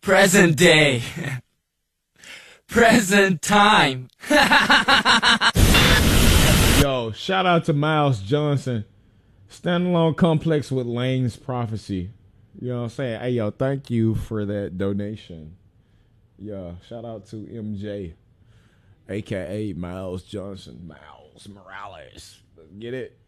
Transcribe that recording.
Present day. Present time. Yo, shout out to Miles Johnson. Standalone complex with Lane's prophecy. You know what I'm saying? Hey, yo, thank you for that donation. Yo, shout out to MJ, a.k.a. Miles Johnson. Miles Morales. Get it?